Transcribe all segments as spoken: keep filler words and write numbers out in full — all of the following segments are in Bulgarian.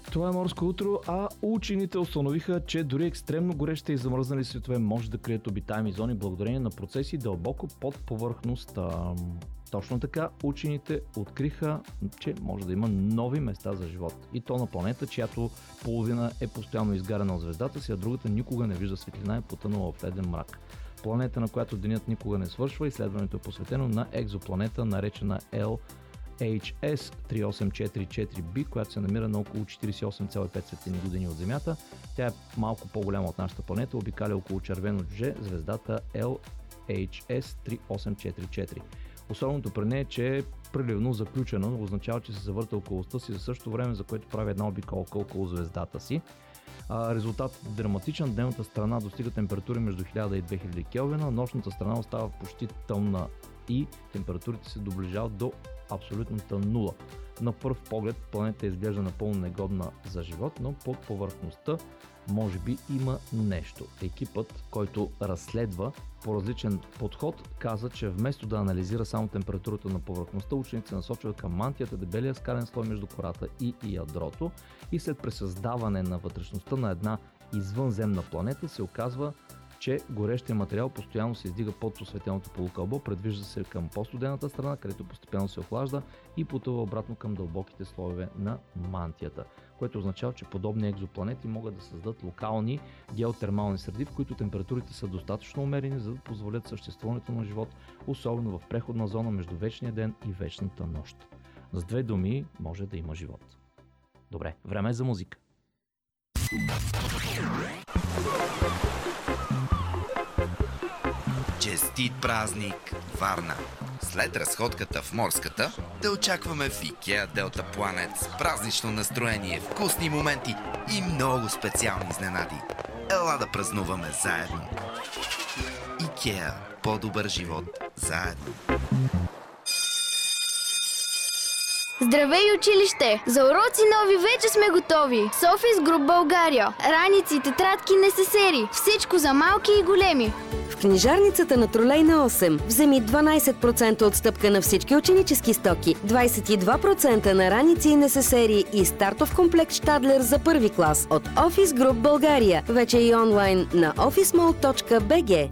Това е Морско утро, а учените установиха, че дори екстремно горещите и замръзнали светове може да крият обитаеми зони благодарение на процеси дълбоко под повърхността. Точно така, учените откриха, че може да има нови места за живот. И то на планета, чиято половина е постоянно изгарена от звездата си, а другата никога не вижда светлина и потънала в леден мрак. Планета, на която денят никога не свършва, изследването е посветено на екзопланета, наречена Ел Ейч Ес три осем четири четири би, която се намира на около четиридесет и осем цяло и пет светлинни години от Земята. Тя е малко по-голяма от нашата планета, обикаля около червено дже, звездата Ел Ейч Ес три осем четири четири. Особеното при нея е, че е преливно заключена, означава, че се завърта около оста си за същото време, за което прави една обиколка около звездата си. А, резултатът е драматичен. Дневната страна достига температури между хиляда и две хиляди келвина, нощната страна остава почти тъмна и температурите се доближават до абсолютната нула. На пръв поглед планета изглежда напълно негодна за живот, но под повърхността може би има нещо. Екипът, който разследва по различен подход, каза, че вместо да анализира само температурата на повърхността, учениците насочват към мантията, дебелия скален слой между кората и ядрото, и след пресъздаване на вътрешността на една извънземна планета се оказва, че горещия материал постоянно се издига под осветеното полукълбо, предвижда се към по-студената страна, където постепенно се охлажда и потъва обратно към дълбоките слоеве на мантията, което означава, че подобни екзопланети могат да създадат локални геотермални среди, в които температурите са достатъчно умерени, за да позволят съществуването на живот, особено в преходна зона между вечния ден и вечната нощ. С две думи може да има живот. Добре, време е за музика. Честит празник, Варна! След разходката в морската, да очакваме в Икеа Делта Планет с празнично настроение, вкусни моменти и много специални изненади. Ела да празнуваме заедно! Икеа. По-добър живот заедно! Здравей, училище! За уроци нови вече сме готови! Софис Груп България. Раници, тетрадки, несесери. Всичко за малки и големи. В книжарницата на Тролейна осем вземи дванайсет процента отстъпка на всички ученически стоки, двайсет и два процента на раници и несесери и стартов комплект Штадлер за първи клас от Офис Груп България. Вече и онлайн на офис мол точка би джи.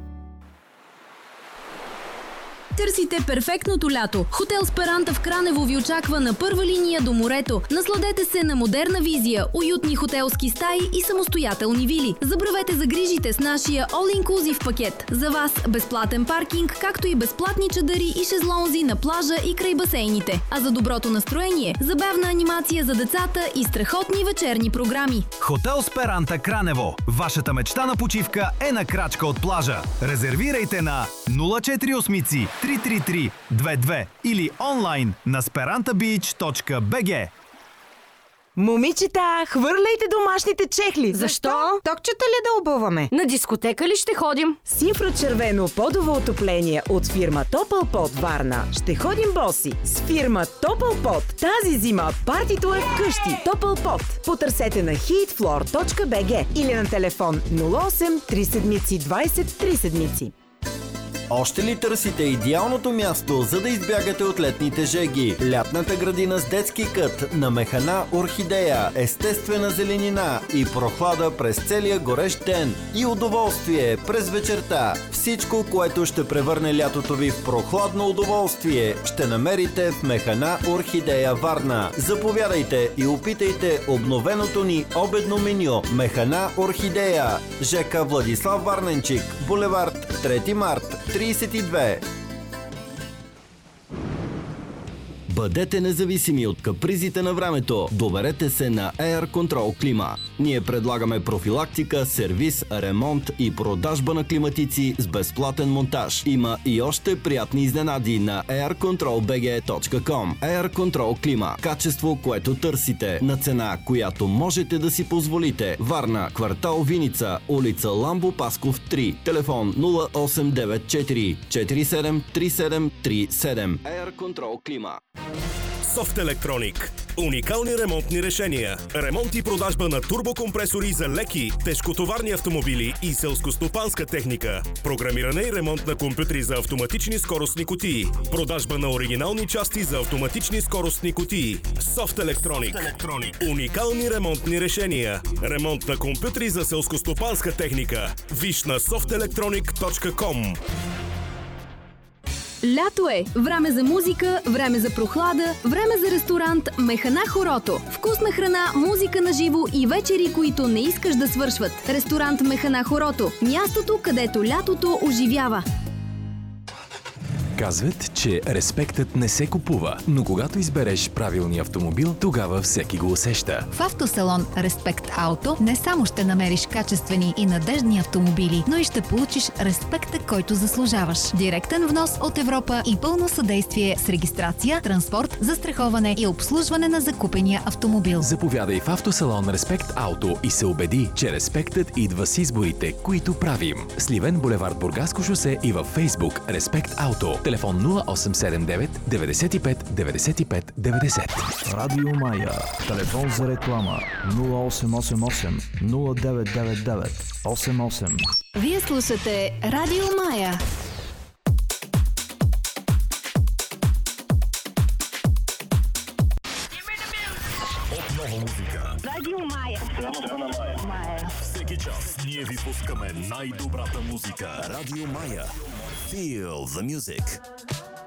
Търсите перфектното лято. Хотел Сперанта в Кранево ви очаква на първа линия до морето. Насладете се на модерна визия, уютни хотелски стаи и самостоятелни вили. Забравете загрижите с нашия all-inclusive пакет. За вас безплатен паркинг, както и безплатни чадъри и шезлонзи на плажа и край басейните. А за доброто настроение, забавна анимация за децата и страхотни вечерни програми. Хотел Сперанта Кранево. Вашата мечта на почивка е на крачка от плажа. Резервирайте на нула четири осем три три три две две или онлайн на сперанта бич точка би джи. Момичета, хвърляйте домашните чехли! Защо? Токчета ли да обуваме? На дискотека ли ще ходим? С инфрачервено подово отопление от фирма Топлпот Варна ще ходим боси. С фирма Топлпот тази зима партито е вкъщи. Топлпот. Потърсете на хит флор точка би джи или на телефон нула осем три седмици двайсет три седмици. Още ли търсите идеалното място, за да избягате от летните жеги? Лятната градина с детски кът на Механа Орхидея, естествена зеленина и прохлада през целия горещ ден и удоволствие през вечерта. Всичко, което ще превърне лятото ви в прохладно удоволствие, ще намерите в Механа Орхидея Варна. Заповядайте и опитайте обновеното ни обедно меню. Механа Орхидея, ЖК Владислав Варненчик, булевард трети март трийсет и две. Бъдете независими от капризите на времето. Доверете се на Air Control Клима. Ние предлагаме профилактика, сервис, ремонт и продажба на климатици с безплатен монтаж. Има и още приятни изненади на ейр контрол би джи точка ком. Air Control Клима. Качество, което търсите, на цена, която можете да си позволите. Варна, квартал Виница, улица Ламбо Пасков три. Телефон нула осем девет четири четири седем три седем три седем. Air Control Клима. Soft Electronic. Уникални ремонтни решения. Ремонт и продажба на турбокомпресори за леки, тежкотоварни автомобили и селскостопанска техника. Програмиране и ремонт на компютри за автоматични скоростни кутии. Продажба на оригинални части за автоматични скоростни кутии. Soft Electronic. Soft Electronic. Уникални ремонтни решения. Ремонт на компютри за селскостопанска техника. Виж на софт електроник точка ком. Лято е! Време за музика, време за прохлада, време за ресторант Механа Хорото. Вкусна храна, музика на живо и вечери, които не искаш да свършват. Ресторант Механа Хорото. Мястото, където лятото оживява. Казват, че респектът не се купува, но когато избереш правилния автомобил, тогава всеки го усеща. В автосалон Респект Ауто не само ще намериш качествени и надеждни автомобили, но и ще получиш респекта, който заслужаваш. Директен внос от Европа и пълно съдействие с регистрация, транспорт, застраховане и обслужване на закупения автомобил. Заповядай в автосалон Респект Ауто и се убеди, че респектът идва с изборите, които правим. Сливен, булевард Бургаско шосе и във Фейсбук Респект Ауто. Телефон нула осем седем девет деветдесет и пет деветдесет и пет деветдесет. Радио Мая. Телефон за реклама нула осем осем осем нула девет девет девет осем осем. Вие слушате Радио Мая. Отново музика. Радио Мая. Мая. Всеки час ние ви пускаме най-добрата музика. Радио Мая. Feel the music.